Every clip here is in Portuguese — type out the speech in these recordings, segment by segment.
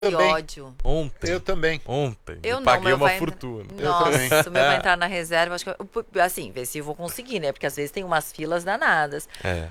Que ódio. Eu também. Eu não, paguei uma vai fortuna. Nossa, o meu vai entrar na reserva. Acho que, assim, ver se eu vou conseguir, né? Porque às vezes tem umas filas danadas.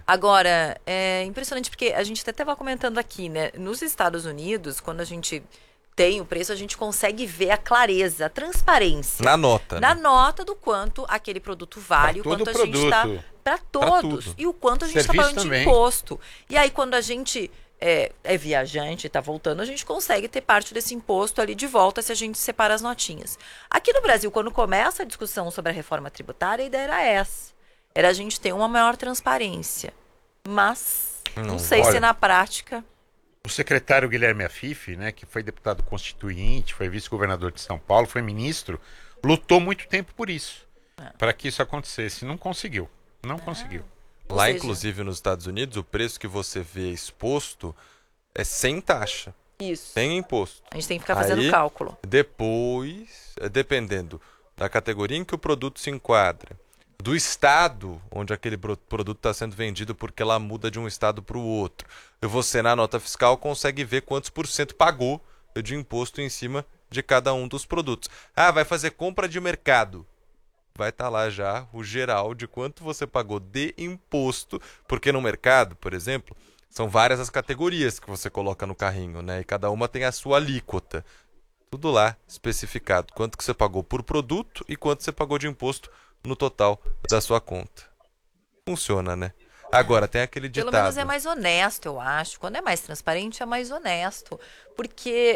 Agora, é impressionante porque a gente até estava comentando aqui, né? Nos Estados Unidos, quando a gente tem o preço, a gente consegue ver a clareza, a transparência. Na nota. Na nota do quanto aquele produto vale, o quanto a gente está. Para todos. E o quanto a gente está pagando de imposto. E aí, quando a gente é viajante, está voltando, a gente consegue ter parte desse imposto ali de volta se a gente separa as notinhas. Aqui no Brasil, quando começa a discussão sobre a reforma tributária, a ideia era essa. Era a gente ter uma maior transparência. Mas, não sei se na prática... O secretário Guilherme Afife, né, que foi deputado constituinte, foi vice-governador de São Paulo, foi ministro, lutou muito tempo por isso. Para que isso acontecesse. Não conseguiu. Não conseguiu. Lá, inclusive, nos Estados Unidos, o preço que você vê exposto é sem taxa. Isso. Sem imposto. A gente tem que ficar fazendo cálculo. Depois, dependendo da categoria em que o produto se enquadra, do estado onde aquele produto está sendo vendido, porque ela muda de um estado para o outro, você, na nota fiscal, consegue ver quantos % pagou de imposto em cima de cada um dos produtos. Vai fazer compra de mercado. Vai estar lá já o geral de quanto você pagou de imposto, porque no mercado, por exemplo, são várias as categorias que você coloca no carrinho, né? E cada uma tem a sua alíquota. Tudo lá especificado. Quanto que você pagou por produto e quanto você pagou de imposto no total da sua conta. Funciona, né? Agora, tem aquele ditado... Pelo menos é mais honesto, eu acho. Quando é mais transparente, é mais honesto. Porque,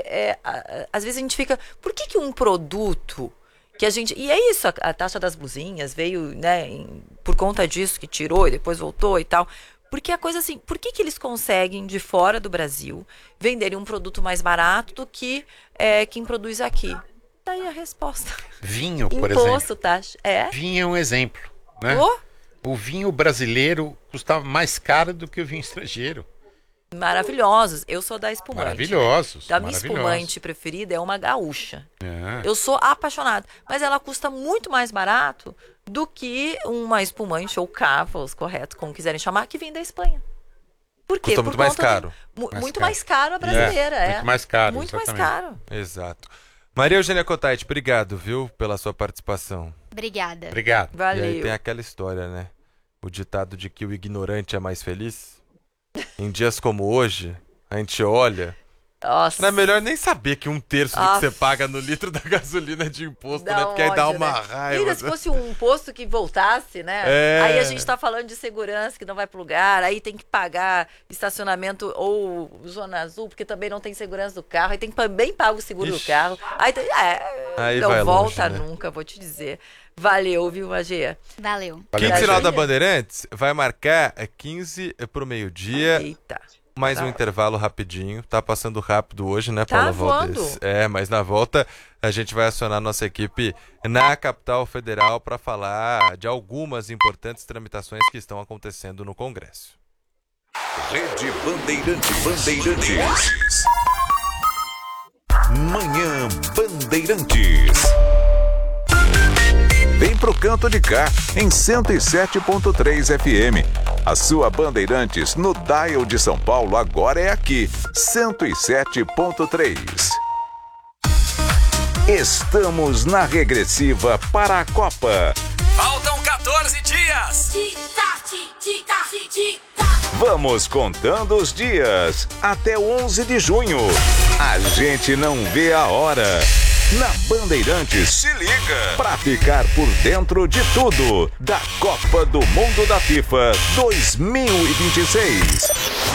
às vezes, a gente fica... Por que um produto... que a gente... E é isso, a taxa das blusinhas veio, né, por conta disso que tirou e depois voltou e tal. Porque a coisa assim, por que eles conseguem, de fora do Brasil, venderem um produto mais barato do que quem produz aqui? Daí a resposta. Vinho, por exemplo. Imposto, taxa. Vinho é um exemplo, né? O vinho brasileiro custava mais caro do que o vinho estrangeiro. Maravilhosos. Eu sou da espumante. Maravilhosos. A minha espumante preferida é uma gaúcha. Eu sou apaixonada. Mas ela custa muito mais barato do que uma espumante ou cavas, correto, como quiserem chamar, que vem da Espanha. Por quê? Custa muito mais caro. Muito mais caro a brasileira. Muito mais caro. Muito mais caro. Exato. Maria Eugênia Cottait, obrigado, viu, pela sua participação. Obrigada. Obrigado. Valeu. E aí tem aquela história, né? O ditado de que o ignorante é mais feliz. Em dias como hoje, a gente olha... Nossa. Não é melhor nem saber que 1/3 do que você paga no litro da gasolina é de imposto, né? Porque aí dá uma raiva. Ainda se fosse um imposto que voltasse, né? Aí a gente tá falando de segurança que não vai pro lugar, aí tem que pagar estacionamento ou zona azul, porque também não tem segurança do carro, aí tem que também pagar o seguro do carro. Aí não volta longe, né? Nunca, vou te dizer. Valeu, viu, Magê? Valeu. Quinzenal da Bandeirantes vai marcar 15 pro meio-dia. Eita. Mais um intervalo rapidinho. Tá passando rápido hoje, né, Paula Valdez? Mas na volta a gente vai acionar nossa equipe na capital federal para falar de algumas importantes tramitações que estão acontecendo no Congresso. Rede Bandeirantes. Manhã Bandeirantes. Vem pro canto de cá, em 107.3 FM. A sua Bandeirantes no dial de São Paulo agora é aqui, 107.3. Estamos na regressiva para a Copa. Faltam 14 dias. Vamos contando os dias até 11 de junho. A gente não vê a hora. Na Bandeirantes, se liga pra ficar por dentro de tudo da Copa do Mundo da FIFA 2026.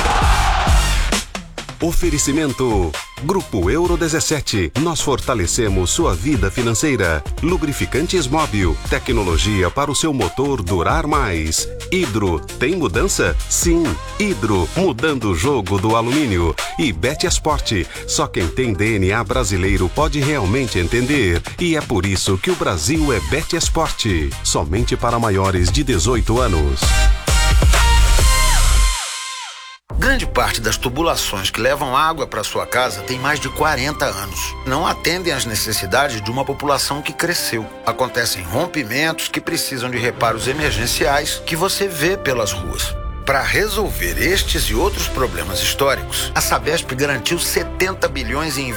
Oferecimento Grupo Euro 17. Nós fortalecemos sua vida financeira. Lubrificantes Móbil. Tecnologia para o seu motor durar mais. Hidro. Tem mudança? Sim. Hidro. Mudando o jogo do alumínio. E Betesport. Só quem tem DNA brasileiro pode realmente entender. E é por isso que o Brasil é Betesport. Somente para maiores de 18 anos. Grande parte das tubulações que levam água para sua casa tem mais de 40 anos. Não atendem às necessidades de uma população que cresceu. Acontecem rompimentos que precisam de reparos emergenciais que você vê pelas ruas. Para resolver estes e outros problemas históricos, a Sabesp garantiu 70 bilhões em